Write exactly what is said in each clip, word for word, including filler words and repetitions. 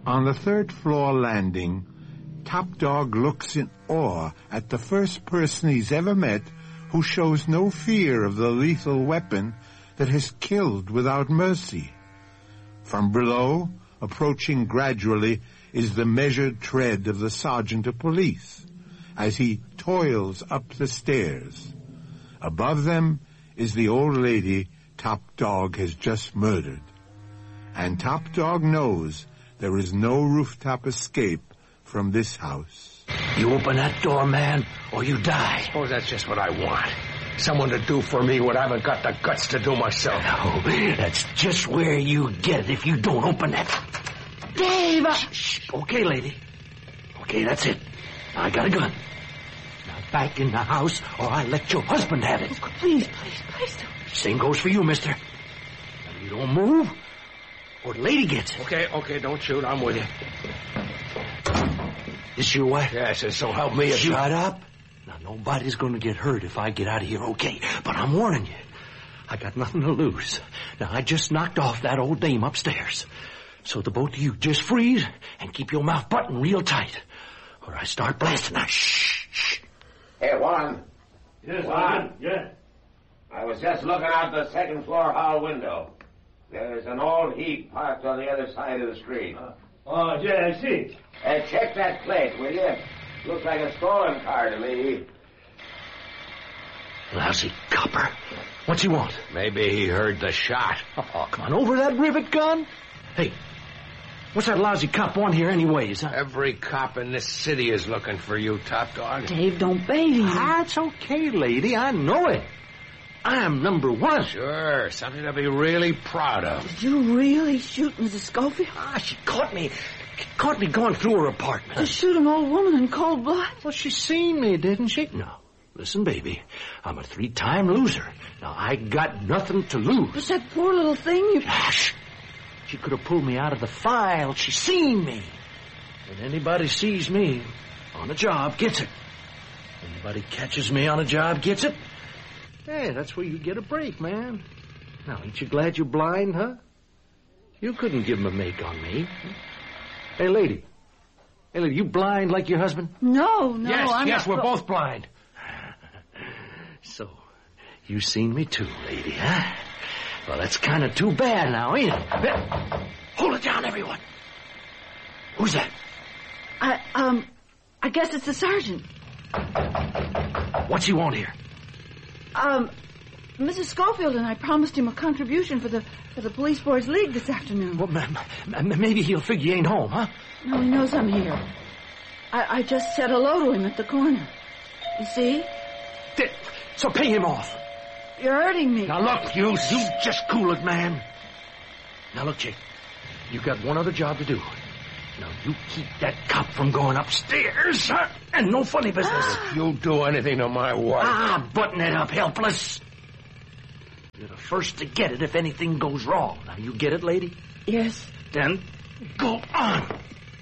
On the third floor landing, Top Dog looks in awe at the first person he's ever met who shows no fear of the lethal weapon that has killed without mercy. From below, approaching gradually, is the measured tread of the sergeant of police as he toils up the stairs. Above them is the old lady Top Dog has just murdered. And Top Dog knows there is no rooftop escape from this house. You open that door, man, or you die. Suppose that's just what I want. Someone to do for me what I haven't got the guts to do myself. No, that's just where you get it if you don't open that. Dave! Uh... Shh, shh. Okay, lady. Okay, that's it. I got a gun. Now back in the house, or I let your husband have it. Oh, please, please, please don't. Same goes for you, mister. Now you don't move, or the lady gets it. Okay, okay, don't shoot. I'm with you. This your wife? Yes, and so help me if you... Shut up. Now, nobody's going to get hurt if I get out of here okay. But I'm warning you. I got nothing to lose. Now, I just knocked off that old dame upstairs. So the both of you just freeze and keep your mouth buttoned real tight. Or I start blasting. Now, shh, shh. Hey, Juan. Yes, Juan. Yeah. I was just looking out the second floor hall window. There's an old heap parked on the other side of the street. Uh, oh, yeah, I see. Uh, check that plate, will you? Looks like a stolen car to me. Lousy copper. What's he want? Maybe he heard the shot. Oh, come on, over that rivet gun? Hey, what's that lousy cop want here anyways? Huh? Every cop in this city is looking for you, Top Dog. Dave, don't baby him. That's okay, lady. I know it. I'm number one. Sure, something to be really proud of. Did you really shoot Missus Schofield? Ah, she caught me. Caught me going through her apartment. To shoot an old woman in cold blood? Well, she seen me, didn't she? No. Listen, baby, I'm a three-time loser. Now, I got nothing to lose. But that poor little thing you... Gosh, she could have pulled me out of the file. She seen me. And anybody sees me on a job gets it. Anybody catches me on a job gets it. Hey, that's where you get a break, man. Now, ain't you glad you're blind, huh? You couldn't give him a make on me. Hey, lady. Hey, lady, you blind like your husband? No, no, yes, I'm yes, not... we're both blind. So, you seen me too, lady, huh? Well, that's kind of too bad now, ain't it? Hold it down, everyone. Who's that? I, um, I guess it's the sergeant. What's he want here? Um, Missus Schofield and I promised him a contribution for the for the police board's league this afternoon. Well, m- m- maybe he'll figure you ain't home, huh? No, he knows I'm here. I, I just said hello to him at the corner. You see? Th- So pay him off. You're hurting me. Now, look, you, you just cool it, man. Now, look, Jake, you've got one other job to do. Now, you keep that cop from going upstairs, huh? And no funny business. If you do anything to my wife... Ah, button it up, helpless. You're the first to get it if anything goes wrong. Now, you get it, lady? Yes. Then, go on.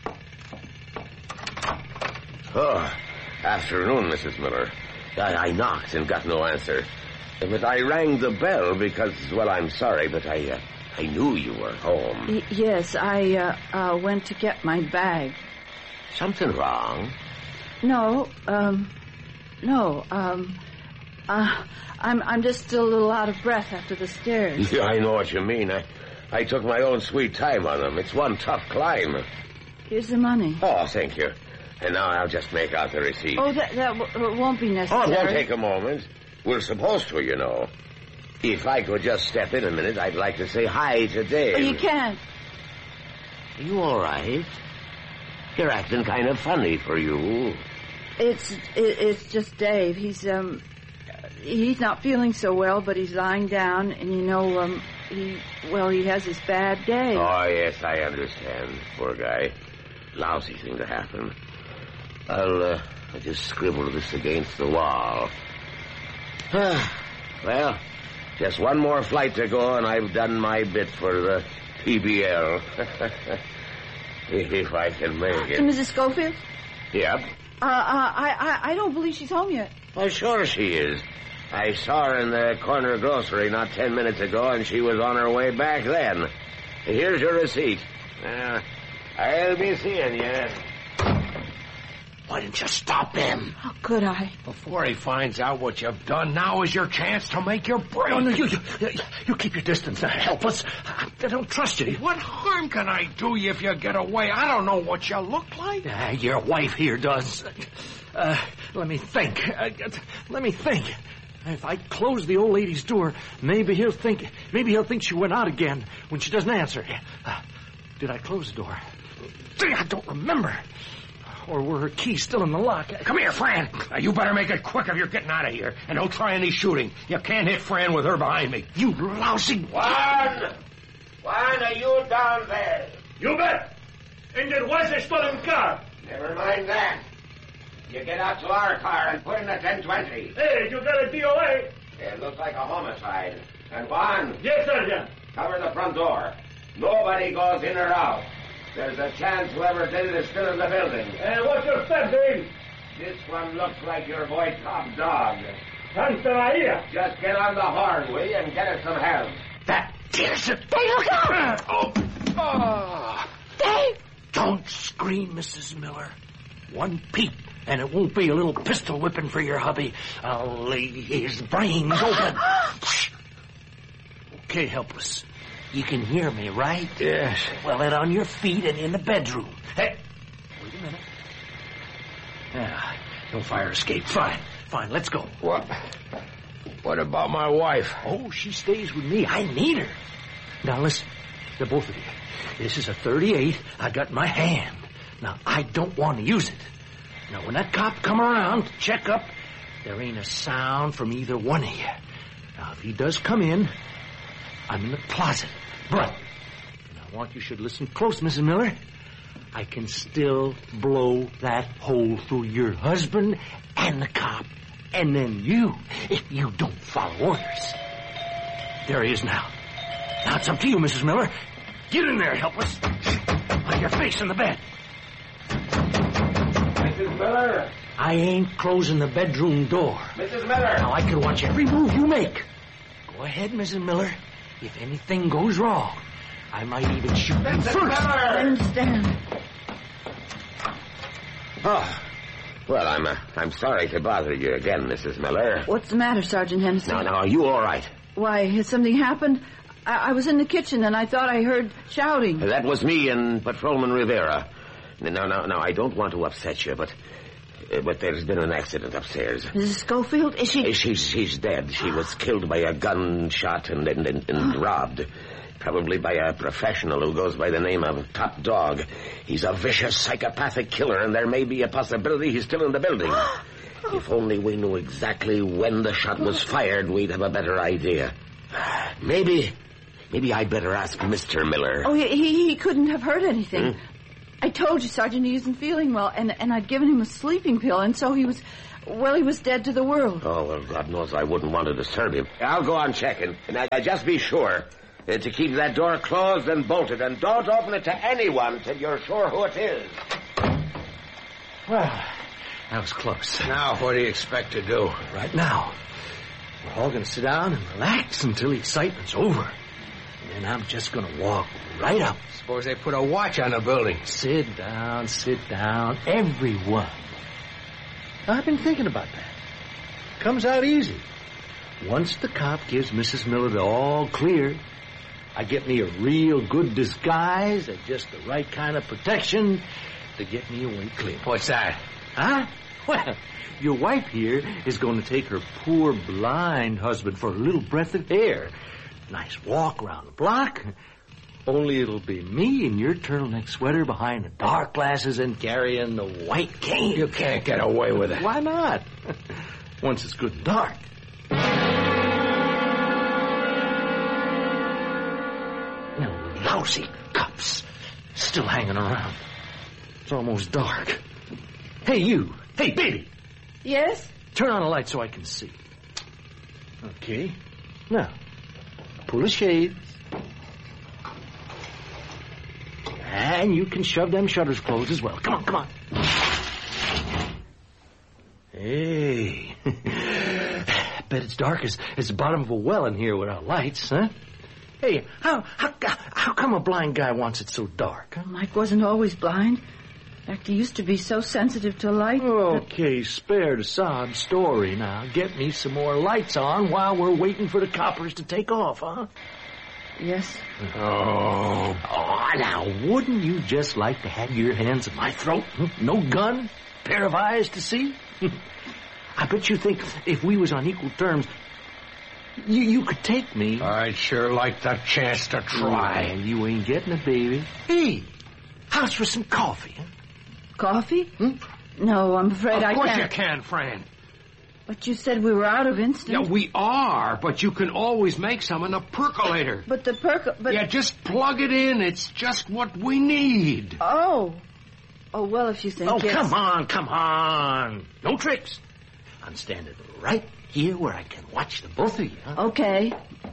Oh, afternoon, Missus Miller. I, I knocked and got no answer. But I rang the bell because, well, I'm sorry, but I uh, I knew you were home. Y- yes, I uh, uh, went to get my bag. Something wrong? No, um, no, um, uh, I'm I'm just still a little out of breath after the stairs. Yeah, I know what you mean. I, I took my own sweet time on them. It's one tough climb. Here's the money. Oh, thank you. And now I'll just make out the receipt. Oh, that that w- won't be Oh, necessary. it won't take a moment. We're supposed to, you know. If I could just step in a minute, I'd like to say hi to Dave. Oh, you can't. You all right? You're acting kind of funny for you. It's it, it's just Dave. He's um he's not feeling so well, but he's lying down, and you know um he well he has his bad day. Oh, yes, I understand. Poor guy. Lousy thing to happen. I'll, uh, I'll just scribble this against the wall. Well, just one more flight to go, and I've done my bit for the P B L. If I can make it. To Missus Schofield? Yep. Uh, uh, I, I, I don't believe she's home yet. Oh, sure she is. I saw her in the corner grocery not ten minutes ago, and she was on her way back then. Here's your receipt. Uh, I'll be seeing you. Why didn't you stop him? How could I? Before he finds out what you've done, now is your chance to make your break. No, no, you, you, you keep your distance. Now, help us. I, I don't trust you. What harm can I do you if you get away? I don't know what you look like. Uh, your wife here does. Uh, let me think. Uh, let me think. If I close the old lady's door, maybe he'll think. Maybe he'll think she went out again when she doesn't answer. Uh, did I close the door? I don't remember. Or were her keys still in the lock? Come here, Fran. Now, you better make it quick if you're getting out of here. And don't try any shooting. You can't hit Fran with her behind me. You lousy... Juan! Juan, are you down there? You bet. And there was a stolen car. Never mind that. You get out to our car and put in a ten twenty. Hey, you got a D O A? It looks like a homicide. And Juan, Yes, Sergeant. cover the front door. Nobody goes in or out. There's a chance whoever did it is still in the building. And what's your step, Dave? This one looks like your boy Top Dog. Santa Maria. Just get on the horn, will you, and get us some help. That is it. Dave, look out! Oh. Oh. Dave! Don't scream, Missus Miller. One peep, and it won't be a little pistol whipping for your hubby. I'll lay his brains open. Okay, helpless. You can hear me, right? Yes. Well, then on your feet and in the bedroom. Hey, wait a minute. Yeah, no fire escape. Fine, fine, let's go. What? What about my wife? Oh, she stays with me. I need her. Now, listen, the both of you. This is a thirty-eight I got in my hand. Now, I don't want to use it. Now, when that cop come around to check up, there ain't a sound from either one of you. Now, if he does come in, I'm in the closet. But, and I want you should listen close, Missus Miller. I can still blow that hole through your husband and the cop, and then you, if you don't follow orders. There he is now. Now it's up to you, Missus Miller. Get in there, helpless. On your face in the bed. Missus Miller! I ain't closing the bedroom door. Missus Miller! Now I can watch every move you make. Go ahead, Missus Miller. If anything goes wrong, I might even shoot you Missus first. I Miller! understand. Oh, well, I'm uh, I'm sorry to bother you again, Missus Miller. What's the matter, Sergeant Hennessy? Now, now, are you all right? Why, has something happened? I, I was in the kitchen and I thought I heard shouting. That was me and Patrolman Rivera. Now, now, now, I don't want to upset you, but uh, but there's been an accident upstairs. Missus Schofield, is she... Uh, She's she's dead. She was killed by a gunshot and and, and, and robbed. Probably by a professional who goes by the name of Top Dog. He's a vicious psychopathic killer, and there may be a possibility he's still in the building. If only we knew exactly when the shot was fired, we'd have a better idea. Maybe, maybe I'd better ask Mister Miller. Oh, he, he, he couldn't have heard anything. Hmm? I told you, Sergeant, he isn't feeling well, and, and I'd given him a sleeping pill, and so he was... Well, he was dead to the world. Oh, well, God knows I wouldn't want to disturb him. I'll go on checking, and I, I just be sure uh, to keep that door closed and bolted, and don't open it to anyone till you're sure who it is. Well, that was close. Now, what do you expect to do? Right now, we're all going to sit down and relax until the excitement's over. And then I'm just going to walk right up. Suppose they put a watch on the building. Sit down, sit down, everyone. I've been thinking about that. Comes out easy. Once the cop gives Missus Miller the all clear, I get me a real good disguise and just the right kind of protection to get me away clean. What's that? Huh? Well, your wife here is going to take her poor blind husband for a little breath of air. Nice walk around the block. Only it'll be me in your turtleneck sweater behind the dark glasses and carrying the white cane. You can't get away with it. Why not? Once it's good and dark. Now, lousy cops still hanging around. It's almost dark. Hey, you. Hey, baby. Yes? Turn on the light so I can see. Okay. Now, pull the shades. And you can shove them shutters closed as well. Come on, come on. Hey. Bet it's dark as, as the bottom of a well in here without lights, huh? Hey, how, how how come a blind guy wants it so dark? Huh? Mike wasn't always blind. In fact, he used to be so sensitive to light. Okay, spare the sob story now. Get me some more lights on while we're waiting for the coppers to take off, huh? Yes. Oh. Oh, now, wouldn't you just like to have your hands at my throat? No gun, pair of eyes to see? I bet you think if we was on equal terms, you you could take me. I'd sure like the chance to try. Oh, you ain't getting it, baby. Hey, how's for some coffee, huh? Coffee? Hmm? No, I'm afraid I can't. Of course you can, Fran. But you said we were out of instant. Yeah, we are, but you can always make some in the percolator. But the percolator... But... Yeah, just plug it in. It's just what we need. Oh. Oh, well, if you think Oh, it's... come on, come on. No tricks. I'm standing right here where I can watch the both of you. Huh? Okay.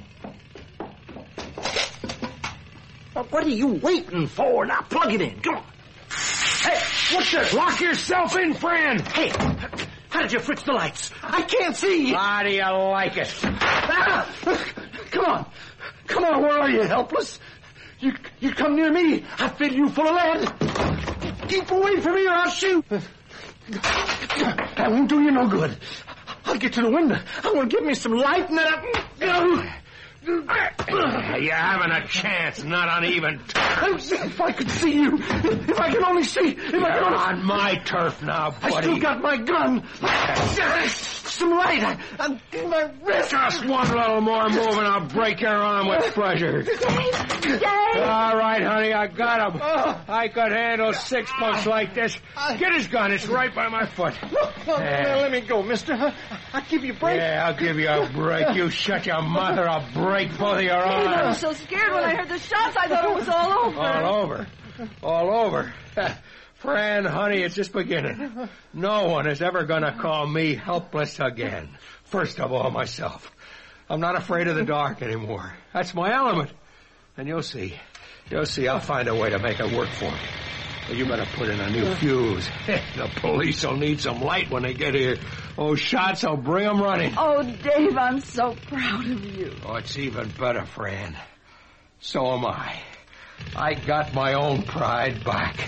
Well, what are you waiting for? Now, plug it in. Come on. Hey, what's this? Lock yourself in, Fran. Hey, how did you fix the lights? I can't see. How do you like it? Ah, come on. Come on, where are you, helpless? You you come near me, I fill you full of lead. Keep away from me or I'll shoot. That won't do you no good. I'll get to the window. I'm going to get me some light and then I... You're having a chance, not on even terms. If I could see you. If I could only see. If You're I could only... on my turf now, buddy. I still got my gun. Some light. I, I, my wrist. Just one little more move and I'll break your arm with pleasure. Dave! Dave! All right, honey, I got him. I could handle six months like this. Get his gun. It's right by my foot. No, no, Yeah. no, let me go, mister. I, I'll give you a break. Yeah, I'll give you a break. You shut your mouth or I'll break both of your Dave, I arms. was so scared when I heard the shots, I thought it was all over. All over. All over. Fran, honey, it's just beginning. No one is ever going to call me helpless again. First of all, myself. I'm not afraid of the dark anymore. That's my element. And you'll see. You'll see I'll find a way to make it work for me. But you better put in a new fuse. The police will need some light when they get here. Those shots will bring them running. Oh, Dave, I'm so proud of you. Oh, it's even better, Fran. So am I. I got my own pride back.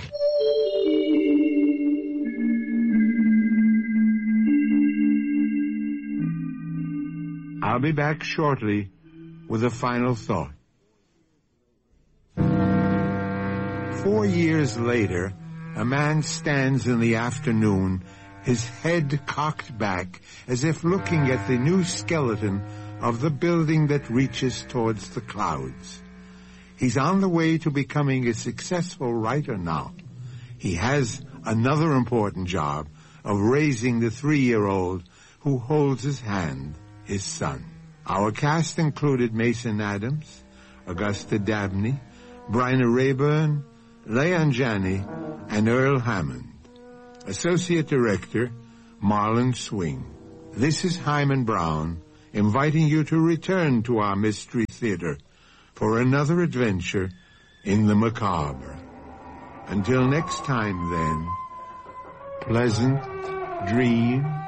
I'll be back shortly with a final thought. Four years later, a man stands in the afternoon, his head cocked back, as if looking at the new skeleton of the building that reaches towards the clouds. He's on the way to becoming a successful writer now. He has another important job of raising the three-year-old who holds his hand, his son. Our cast included Mason Adams, Augusta Dabney, Bryna Rayburn, Leon Janney, and Earl Hammond. Associate Director, Marlon Swing. This is Hyman Brown, inviting you to return to our Mystery Theater for another adventure in the macabre. Until next time, then, pleasant dreams.